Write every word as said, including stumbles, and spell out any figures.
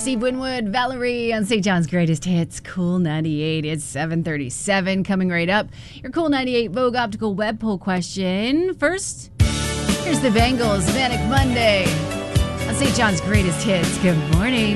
Steve Winwood, Valerie on Saint John's Greatest Hits, Cool ninety-eight. It's seven thirty-seven coming right up. Your Cool ninety-eight Vogue Optical Web Poll question. First, here's the Bengals, Manic Monday on Saint John's Greatest Hits. Good morning.